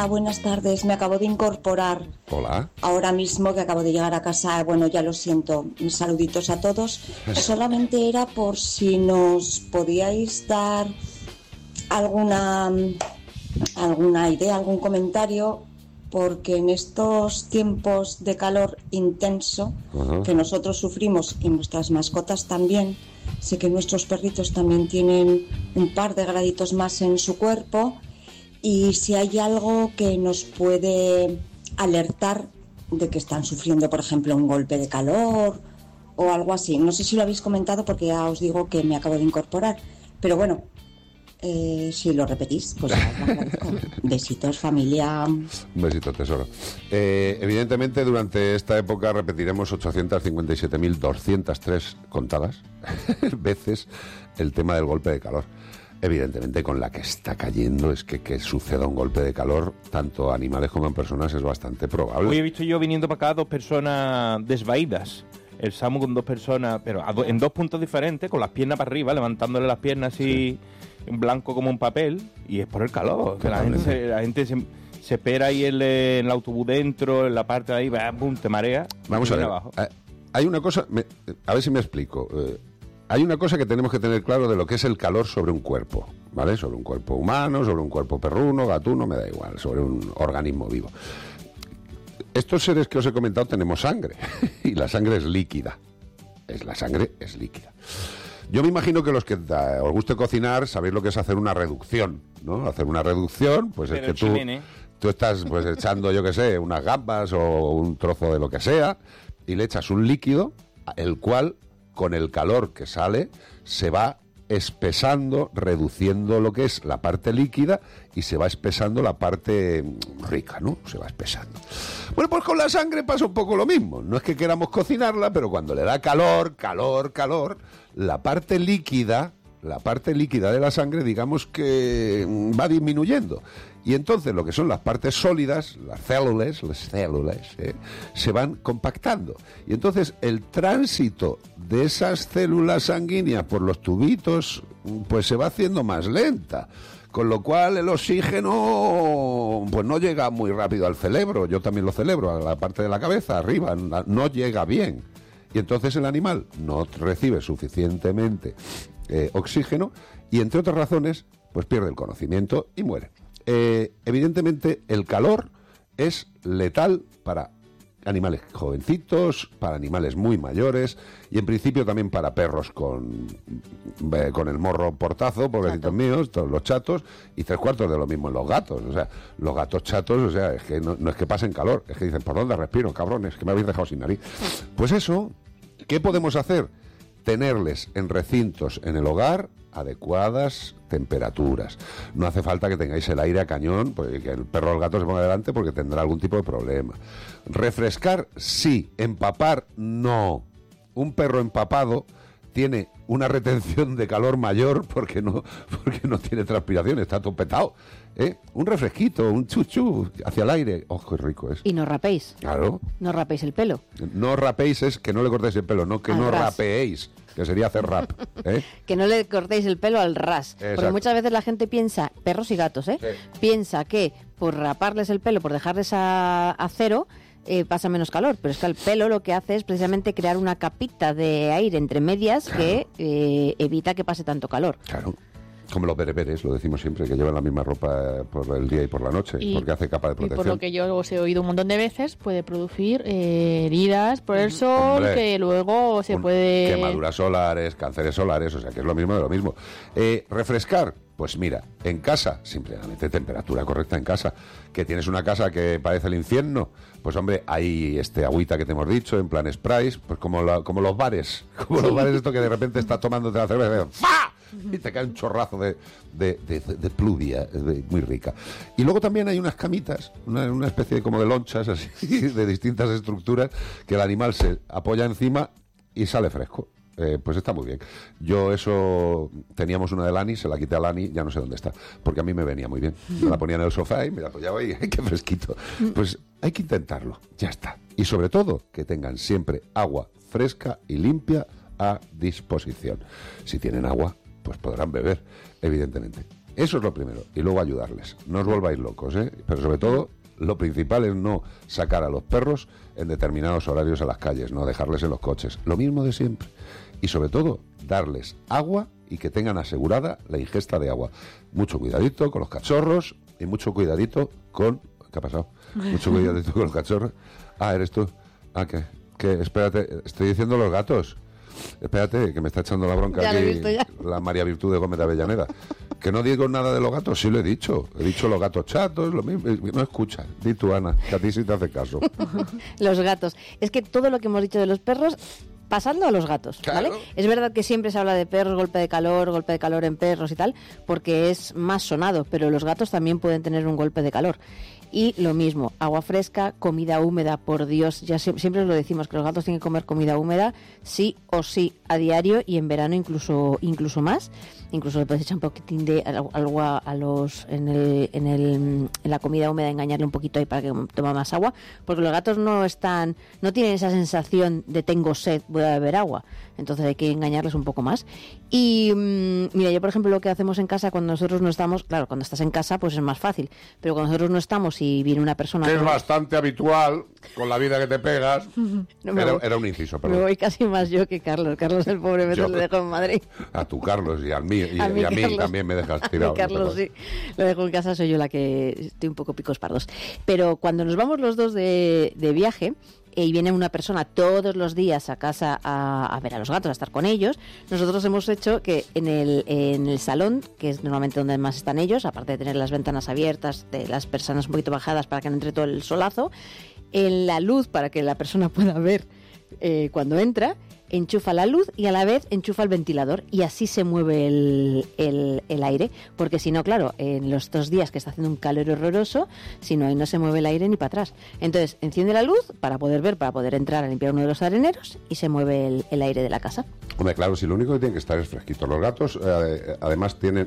Buenas tardes, me acabo de incorporar. Hola. Ahora mismo que acabo de llegar a casa, bueno, ya lo siento, saluditos a todos. Solamente era por si nos podíais dar alguna idea, algún comentario, porque en estos tiempos de calor intenso que nosotros sufrimos y nuestras mascotas también, sé que nuestros perritos también tienen un par de graditos más en su cuerpo. Y si hay algo que nos puede alertar de que están sufriendo, por ejemplo, un golpe de calor o algo así. No sé si lo habéis comentado porque ya os digo que me acabo de incorporar. Pero bueno, si lo repetís, pues ya os lo agradezco. Besitos, familia. Un besito, tesoro. Evidentemente, durante esta época repetiremos 857.203 contadas veces el tema del golpe de calor. Evidentemente, con la que está cayendo, es que suceda un golpe de calor, tanto a animales como en personas, es bastante probable. Hoy he visto yo viniendo para acá 2 personas desvaídas. El Samu con 2 personas, pero en 2 puntos diferentes, con las piernas para arriba, levantándole las piernas así, en blanco como un papel, y es por el calor. Que la gente se espera ahí en el autobús dentro, en la parte de ahí, boom, te marea. Vamos a ver, abajo. Hay una cosa, a ver si me explico. Hay una cosa que tenemos que tener claro de lo que es el calor sobre un cuerpo, ¿vale? Sobre un cuerpo humano, sobre un cuerpo perruno, gatuno, me da igual, sobre un organismo vivo. Estos seres que os he comentado tenemos sangre, y la sangre es líquida. La sangre es líquida. Yo me imagino que los que os guste cocinar sabéis lo que es hacer una reducción, ¿no? Hacer una reducción, pues pero es que tú estás pues echando, yo qué sé, unas gambas o un trozo de lo que sea, y le echas un líquido, el cual, con el calor que sale, se va espesando, reduciendo lo que es la parte líquida y se va espesando la parte rica, ¿no? Se va espesando. Bueno, pues con la sangre pasa un poco lo mismo. No es que queramos cocinarla, pero cuando le da calor, la parte líquida de la sangre, digamos que va disminuyendo. Y entonces lo que son las partes sólidas, las células, se van compactando. Y entonces el tránsito de esas células sanguíneas por los tubitos, pues se va haciendo más lenta. Con lo cual el oxígeno pues no llega muy rápido al cerebro. Yo también lo celebro, a la parte de la cabeza, arriba, no llega bien. Y entonces el animal no recibe suficientemente oxígeno y, entre otras razones, pues pierde el conocimiento y muere. Evidentemente el calor es letal para animales jovencitos, para animales muy mayores y en principio también para perros con el morro portazo, pobrecitos míos, todos los chatos, y 3/4 de lo mismo en los gatos. O sea, los gatos chatos, o sea, es que no es que pasen calor, es que dicen, ¿por dónde respiro, cabrones? Que me habéis dejado sin nariz. Pues eso, ¿qué podemos hacer? Tenerles en recintos en el hogar adecuadas temperaturas. No hace falta que tengáis el aire a cañón, porque que el perro o el gato se ponga delante porque tendrá algún tipo de problema. Refrescar, sí. Empapar, no. Un perro empapado tiene una retención de calor mayor porque no tiene transpiración, está todo petado. Un refresquito, un chuchu hacia el aire. ¡Oh, qué rico es! Y no rapéis. Claro. No rapéis el pelo. No rapéis es que no le cortéis el pelo, no que no rapeéis, que sería hacer rap. Que no le cortéis el pelo al ras. Exacto. Porque muchas veces la gente piensa, perros y gatos, sí, piensa que por raparles el pelo, por dejarles a cero, pasa menos calor, pero es que el pelo lo que hace es precisamente crear una capita de aire entre medias, claro, que evita que pase tanto calor. Claro. Como los bereberes, lo decimos siempre, que llevan la misma ropa por el día y por la noche, porque hace capa de protección. Y por lo que yo os he oído un montón de veces, puede producir heridas por el sol, hombre, que luego se puede... Quemaduras solares, cánceres solares, o sea que es lo mismo de lo mismo. Refrescar, pues mira, en casa, simplemente temperatura correcta en casa. Que tienes una casa que parece el infierno, pues hombre, hay agüita que te hemos dicho, en plan sprays, pues como los bares, los bares esto que de repente estás tomándote la cerveza, ¡fa! Y te cae un chorrazo de pluvia muy rica. Y luego también hay unas camitas, una especie de como de lonchas así, de distintas estructuras, que el animal se apoya encima y sale fresco. Pues está muy bien. Yo eso, teníamos una de Lani, se la quité a Lani, ya no sé dónde está, porque a mí me venía muy bien. Me la ponía en el sofá y me la apoyaba y qué fresquito. Pues hay que intentarlo, ya está. Y sobre todo, que tengan siempre agua fresca y limpia a disposición. Si tienen agua, pues podrán beber, evidentemente. Eso es lo primero. Y luego ayudarles. No os volváis locos, ¿eh? Pero sobre todo, lo principal es no sacar a los perros en determinados horarios a las calles, no dejarles en los coches. Lo mismo de siempre. Y sobre todo, darles agua y que tengan asegurada la ingesta de agua. Mucho cuidadito con los cachorros y mucho cuidadito con... ¿Qué ha pasado? Mucho cuidadito con los cachorros. Ah, ¿eres tú? Ah, ¿qué? Espérate, estoy diciendo los gatos. Espérate, que me está echando la bronca ya aquí la María Virtud de Gómez de Avellaneda. Que no digo nada de los gatos, sí lo he dicho. He dicho los gatos chatos, lo mismo. No escuchas. Di tú, Ana, que a ti sí te hace caso. Los gatos. Es que todo lo que hemos dicho de los perros, pasando a los gatos, ¿vale? Claro. Es verdad que siempre se habla de perros, golpe de calor en perros y tal, porque es más sonado, pero los gatos también pueden tener un golpe de calor. Y lo mismo, agua fresca, comida húmeda, por Dios, ya siempre os lo decimos, que los gatos tienen que comer comida húmeda, sí o sí, a diario, y en verano incluso más. Incluso le puedes echar un poquitín de agua a los en la comida húmeda, engañarle un poquito ahí para que tome más agua, porque los gatos no tienen esa sensación de tengo sed, voy a beber agua. Entonces hay que engañarles un poco más. Y mira, yo por ejemplo lo que hacemos en casa cuando nosotros no estamos, claro, cuando estás en casa pues es más fácil, pero cuando nosotros no estamos y viene una persona... Que es bastante habitual con la vida que te pegas. Era un inciso, perdón. Me voy casi más yo que Carlos. Carlos, el pobre, me lo dejo en Madrid. A tu Carlos y a mí Carlos, también me dejas tirado. A Carlos, sí. Lo dejo en casa, soy yo la que estoy un poco picos pardos. Pero cuando nos vamos los dos de viaje... y viene una persona todos los días a casa a ver a los gatos, a estar con ellos, nosotros hemos hecho que en el salón, que es normalmente donde más están ellos, aparte de tener las ventanas abiertas, de las persianas un poquito bajadas para que no entre todo el solazo, en la luz para que la persona pueda ver cuando entra, enchufa la luz y a la vez enchufa el ventilador y así se mueve el aire, porque si no, claro, en los 2 días que está haciendo un calor horroroso, si no, ahí no se mueve el aire ni para atrás. Entonces, enciende la luz para poder ver, para poder entrar a limpiar uno de los areneros y se mueve el aire de la casa. Hombre, claro, si lo único que tienen que estar es fresquito. Los gatos, además, tienen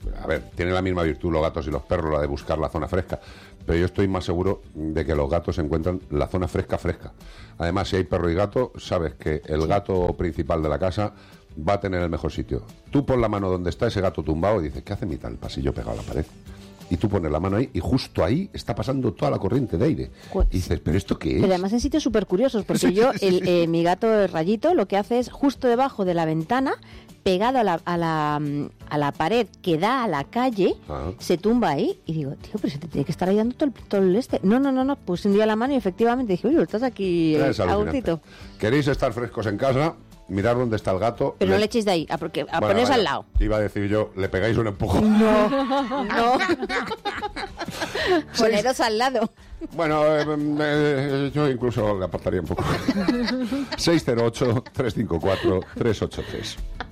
la misma virtud los gatos y los perros, la de buscar la zona fresca. Pero yo estoy más seguro de que los gatos encuentran la zona fresca. Además, si hay perro y gato, sabes que el gato principal de la casa va a tener el mejor sitio. Tú pon la mano donde está ese gato tumbado y dices, ¿qué hace mi tal pasillo pegado a la pared? Y tú pones la mano ahí y justo ahí está pasando toda la corriente de aire. Y dices, ¿pero esto qué es? Pero además en sitios súper curiosos, porque yo, mi gato el Rayito, lo que hace es justo debajo de la ventana, pegado a la pared que da a la calle, se tumba ahí y digo, tío, pero se te tiene que estar ahí dando todo el este. No, puse un día la mano y efectivamente dije, uy, estás aquí, Agustito. ¿Queréis estar frescos en casa? Mirad dónde está el gato. Pero no le echéis de ahí, poneros al lado. Iba a decir yo, le pegáis un empujón. No. Poneros al lado. Bueno, yo incluso le apartaría un poco. 608-354-383.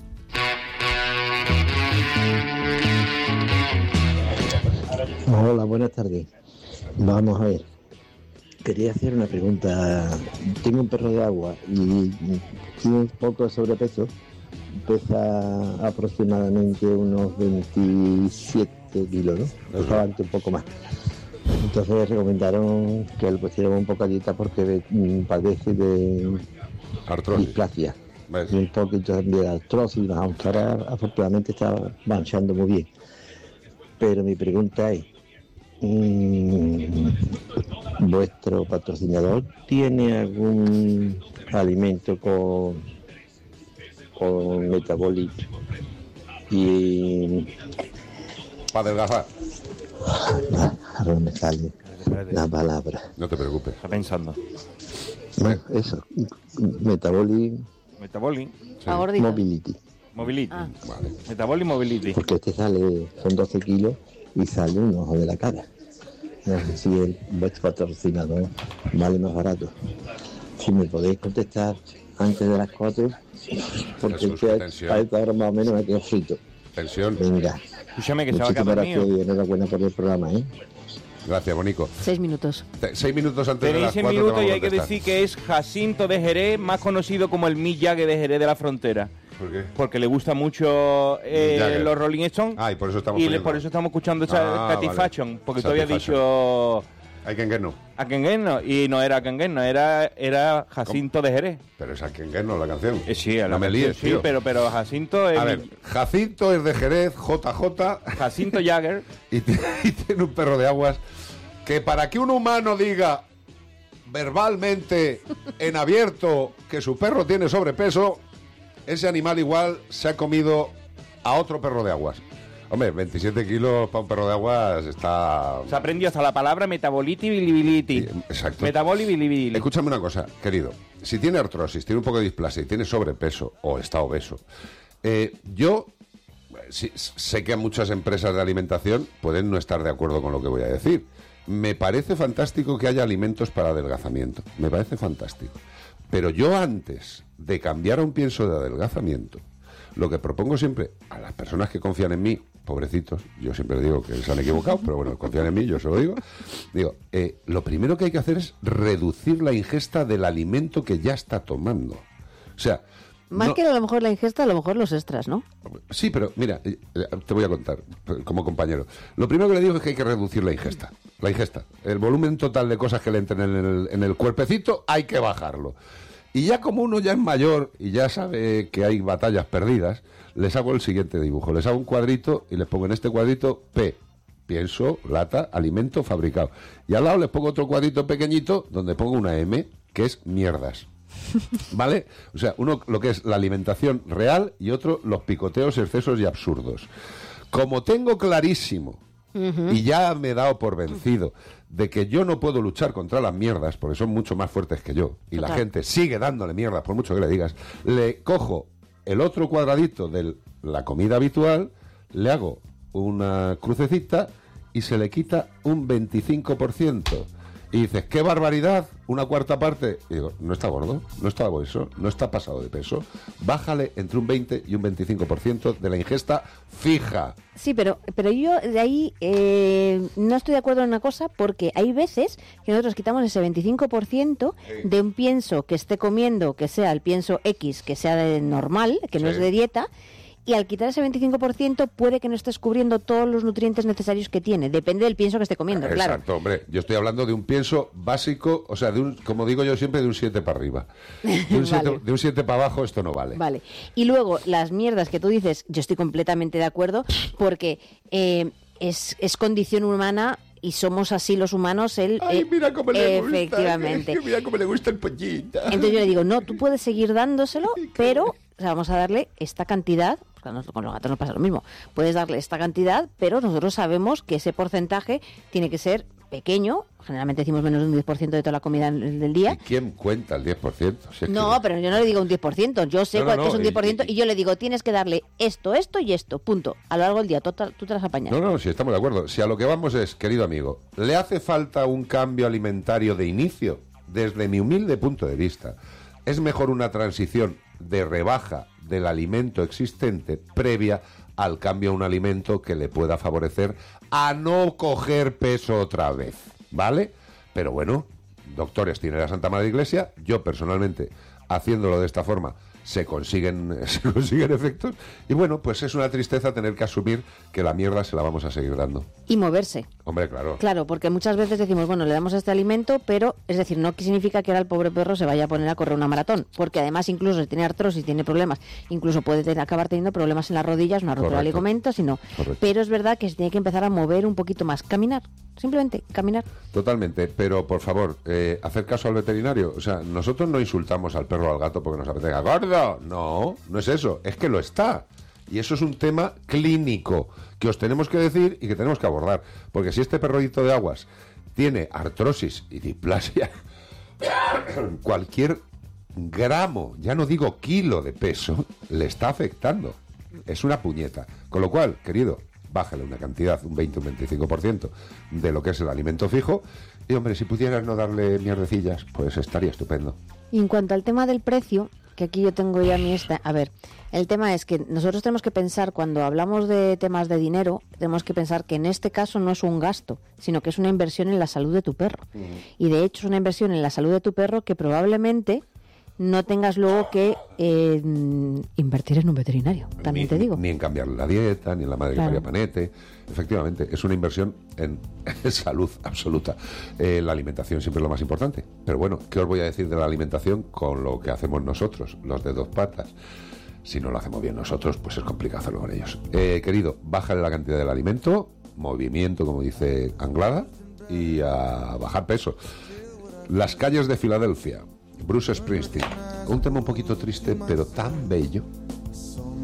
Hola, buenas tardes. Vamos a ver. Quería hacer una pregunta. Tengo un perro de agua y tiene un poco de sobrepeso. Pesa aproximadamente unos 27 kilos, ¿no? Pesaba antes un poco más. Entonces recomendaron que le pusiéramos un poco a dieta porque padece de displasia. Y un poquito de artrosis, aunque ahora afortunadamente está avanzando muy bien. Pero mi pregunta es, ¿vuestro patrocinador tiene algún alimento con metabolic y para adelgazar? Ahora me sale la palabra. No te preocupes. Está pensando. Bueno, eso, metabolic Sí. mobility. Mobility. Vale. Metabolic mobility. Porque son 12 kilos y sale un ojo de la cara. No sé si vuestro patrocinador vale más barato. Si me podéis contestar antes de las 4, porque Jesús, a tensión. esta hora más o menos me quedo frito. Tensión. Venga. Escúchame que se va a Muchísimas quedar gracias mío. y enhorabuena por el programa, ¿eh? Gracias, Bonico. 6 minutos. 6 minutos antes de Tenéis las 6 4 minutos te y vamos hay a que contestar. decir que es Jacinto de Jerez, más conocido como el Mick Jagger de Jerez de la Frontera. ¿Por qué? Porque le gusta mucho Jagger. los Rolling Stones. Ah, y por eso estamos Y poniendo. por eso estamos escuchando esa Ah, vale. Satisfaction. Porque tú habías Satisfaction. dicho Aikengueno. Akengueno. Y no era Akengueno, era Jacinto de Jerez. Pero es Aikengueno la canción. Sí, no me líes, sí, tío. pero Jacinto es... A ver, Jacinto es de Jerez, JJ. Jacinto Jagger. y tiene un perro de aguas que para que un humano diga verbalmente en abierto que su perro tiene sobrepeso, ese animal igual se ha comido a otro perro de aguas. Hombre, 27 kilos para un perro de aguas está... Se aprendió hasta la palabra metaboliti bilibiliti. Exacto. Metaboli bilibiliti. Escúchame una cosa, querido. Si tiene artrosis, tiene un poco de displasia y tiene sobrepeso o está obeso, yo sé que muchas empresas de alimentación pueden no estar de acuerdo con lo que voy a decir. Me parece fantástico que haya alimentos para adelgazamiento. Me parece fantástico. Pero yo antes de cambiar a un pienso de adelgazamiento, lo que propongo siempre a las personas que confían en mí, pobrecitos, yo siempre digo que se han equivocado, pero bueno, confían en mí, yo se lo digo, lo primero que hay que hacer es reducir la ingesta del alimento que ya está tomando. O sea... Más que a lo mejor la ingesta, a lo mejor los extras, ¿no? Sí, pero mira, te voy a contar como compañero. Lo primero que le digo es que hay que reducir la ingesta. La ingesta. El volumen total de cosas que le entren en el cuerpecito hay que bajarlo. Y ya como uno ya es mayor y ya sabe que hay batallas perdidas, les hago el siguiente dibujo. Les hago un cuadrito y les pongo en este cuadrito P. Pienso, lata, alimento fabricado. Y al lado les pongo otro cuadrito pequeñito donde pongo una M, que es mierdas. ¿Vale? O sea, uno lo que es la alimentación real y otro los picoteos, excesos y absurdos. Como tengo clarísimo y ya me he dado por vencido de que yo no puedo luchar contra las mierdas porque son mucho más fuertes que yo y la gente sigue dándole mierdas por mucho que le digas, le cojo el otro cuadradito de la comida habitual, le hago una crucecita y se le quita un 25%. Y dices, ¡qué barbaridad! Una cuarta parte. Y digo, no está gordo, no está obeso, no está pasado de peso. Bájale entre un 20 y un 25% de la ingesta fija. Sí, pero yo de ahí no estoy de acuerdo en una cosa, porque hay veces que nosotros quitamos ese 25% de un pienso que esté comiendo, que sea el pienso X, que sea de normal, que no es de dieta, y al quitar ese 25% puede que no estés cubriendo todos los nutrientes necesarios que tiene. Depende del pienso que esté comiendo, claro. Exacto, hombre. Yo estoy hablando de un pienso básico, o sea, como digo yo siempre, de un 7 para arriba. De un 7 para abajo esto no vale. Vale. Y luego, las mierdas que tú dices, yo estoy completamente de acuerdo, porque es condición humana... Y somos así los humanos, mira cómo le gusta, efectivamente. Mira cómo le gusta el pollito. Entonces yo le digo, no, tú puedes seguir dándoselo, pero vamos a darle esta cantidad, con los gatos no pasa lo mismo, puedes darle esta cantidad, pero nosotros sabemos que ese porcentaje tiene que ser pequeño, generalmente decimos menos de un 10% de toda la comida del día. ¿Y quién cuenta el 10%? Si es no, pero yo no le digo un 10%, yo sé cuál es un 10% y yo le digo, tienes que darle esto, esto y esto, punto. A lo largo del día, tú te las apañas. No, sí, estamos de acuerdo. Si a lo que vamos es, querido amigo, ¿le hace falta un cambio alimentario de inicio? Desde mi humilde punto de vista, es mejor una transición de rebaja del alimento existente previa al cambio a un alimento que le pueda favorecer a no coger peso otra vez, ¿vale? Pero bueno, doctores tiene la Santa Madre Iglesia, yo personalmente, haciéndolo de esta forma, se consiguen efectos, y bueno, pues es una tristeza tener que asumir que la mierda se la vamos a seguir dando. Y moverse. Hombre, claro. Claro, porque muchas veces decimos, bueno, le damos este alimento, pero, es decir, no significa que ahora el pobre perro se vaya a poner a correr una maratón, porque además incluso si tiene artrosis, tiene problemas, incluso puede acabar teniendo problemas en las rodillas, una rotura de ligamentos, sino. Pero es verdad que se tiene que empezar a mover un poquito más, caminar, simplemente caminar. Totalmente, pero por favor, hacer caso al veterinario. O sea, nosotros no insultamos al perro o al gato porque nos apetezca. ¡Gordo! No es eso, es que lo está. Y eso es un tema clínico que os tenemos que decir y que tenemos que abordar. Porque si este perrodito de aguas tiene artrosis y displasia, cualquier gramo, ya no digo kilo de peso, le está afectando. Es una puñeta. Con lo cual, querido, bájale una cantidad, un 20, un 25% de lo que es el alimento fijo. Y hombre, si pudieras no darle mierdecillas, pues estaría estupendo. Y en cuanto al tema del precio, que aquí yo tengo ya a ver, el tema es que nosotros tenemos que pensar, cuando hablamos de temas de dinero, tenemos que pensar que en este caso no es un gasto, sino que es una inversión en la salud de tu perro. Y de hecho es una inversión en la salud de tu perro que probablemente no tengas luego que invertir en un veterinario, también te digo. Ni en cambiar la dieta, ni en la madre que María Panete. Efectivamente, es una inversión en salud absoluta. La alimentación siempre es lo más importante. Pero bueno, ¿qué os voy a decir de la alimentación con lo que hacemos nosotros, los de 2 patas? Si no lo hacemos bien nosotros, pues es complicado hacerlo con ellos. Querido, bájale la cantidad del alimento, movimiento, como dice Anglada, y a bajar peso. Las calles de Filadelfia, Bruce Springsteen. Un tema un poquito triste, pero tan bello.